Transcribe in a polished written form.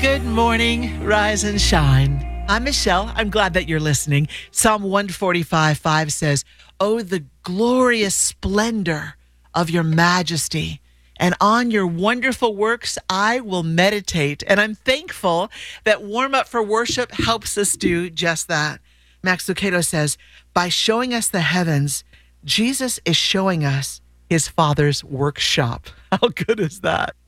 Good morning, rise and shine. I'm Michelle. I'm glad that you're listening. Psalm 145:5 says, "Oh, the glorious splendor of your majesty, and on your wonderful works I will meditate." And I'm thankful that Warm Up for Worship helps us do just that. Max Lucado says, by showing us the heavens, Jesus is showing us his Father's workshop. How good is that?